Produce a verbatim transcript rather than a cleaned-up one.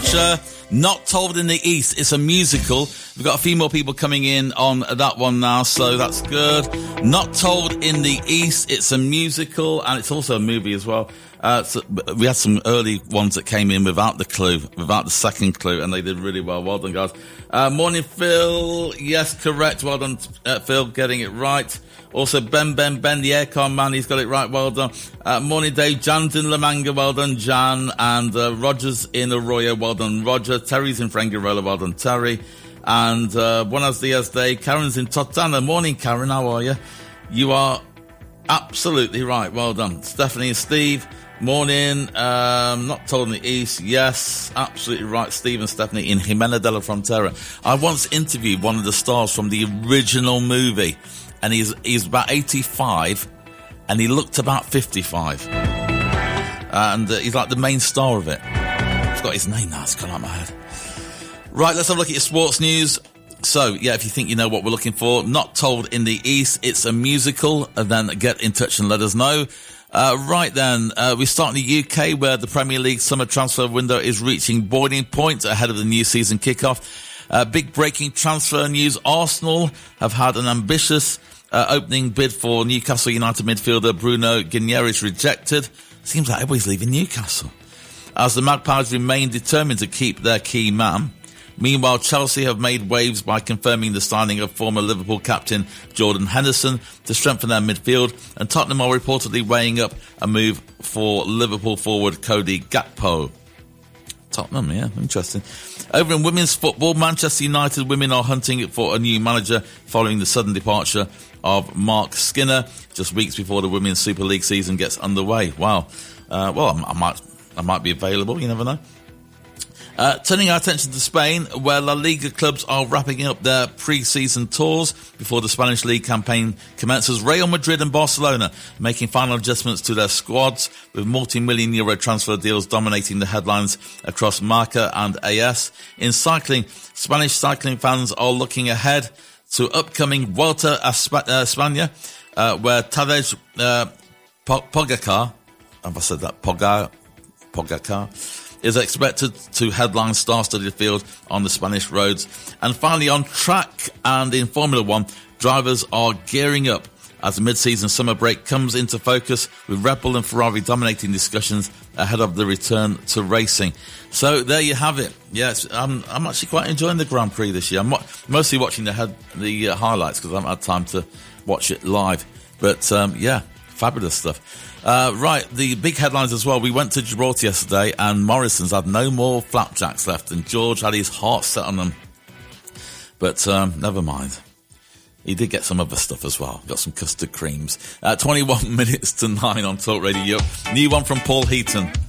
Archer, Not Told in the East. It's a musical. We've got a few more people coming in on that one now, so that's good. Not Told in the East. It's a musical, and it's also a movie as well. Uh, so we had some early ones that came in without the clue, without the second clue, and they did really well. Well done, guys. Uh, morning, Phil. Yes, correct. Well done, uh, Phil, getting it right. Also, Ben, Ben, Ben, the aircon man, he's got it right. Well done. Uh, morning, Dave. Jan's in La Manga. Well done, Jan. And uh, Roger's in Arroyo. Well done, Roger. Terry's in Frengarola. Well done, Terry. And uh, buenos dias, Dave. Karen's in Totana. Morning, Karen. How are you? You are absolutely right. Well done. Stephanie and Steve. Morning. Um, Not Told in the East. Yes, absolutely right. Steve and Stephanie in Jimena de la Frontera. I once interviewed one of the stars from the original movie. And he's he's about eighty-five, and he looked about fifty-five. And uh, he's like the main star of it. I've got his name now, it's gone out of my head. Right, let's have a look at your sports news. So, yeah, if you think you know what we're looking for, Not Told in the East, it's a musical, and then get in touch and let us know. Uh, right then, uh, we start in the U K, where the Premier League summer transfer window is reaching boiling point ahead of the new season kickoff. Uh, big breaking transfer news. Arsenal have had an ambitious uh, opening bid for Newcastle United midfielder Bruno Guimaraes rejected. Seems like everybody's leaving Newcastle, as the Magpies remain determined to keep their key man. Meanwhile, Chelsea have made waves by confirming the signing of former Liverpool captain Jordan Henderson to strengthen their midfield, and Tottenham are reportedly weighing up a move for Liverpool forward Cody Gakpo. Tottenham, yeah, interesting. Over in women's football, Manchester United women are hunting for a new manager following the sudden departure of Mark Skinner just weeks before the Women's Super League season gets underway. Wow. Uh, well, I might, I might be available. You never know. Uh, turning our attention to Spain, where La Liga clubs are wrapping up their pre-season tours before the Spanish league campaign commences. Real Madrid and Barcelona making final adjustments to their squads, with multi-million euro transfer deals dominating the headlines across Marca and A S. In cycling, Spanish cycling fans are looking ahead to upcoming Vuelta a Sp- uh, España, uh, where Tadej uh, Pogacar, have I said that? Pogacar? Pogacar? is expected to headline star-studded field on the Spanish roads. And finally, on track and in Formula One, drivers are gearing up as the mid-season summer break comes into focus, with Red Bull and Ferrari dominating discussions ahead of the return to racing. So there you have it. Yes, I'm, I'm actually quite enjoying the Grand Prix this year. I'm mostly watching the, head, the uh, highlights because I haven't had time to watch it live. But um, yeah, fabulous stuff. Uh, right, the big headlines as well. We went to Gibraltar yesterday, and Morrison's had no more flapjacks left, and George had his heart set on them. But um, never mind. He did get some other stuff as well. Got some custard creams. Uh, twenty-one minutes to nine on Talk Radio. New one from Paul Heaton.